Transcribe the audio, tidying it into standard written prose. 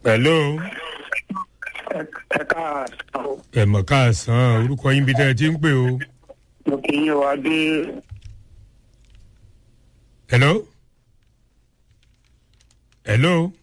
hello. ẹ káàsán o. ẹ mọ̀ káàsán orúkọ yín bí tẹ́ ẹ ti ń pè o. mo kì í yẹ wá dé. hello. hello.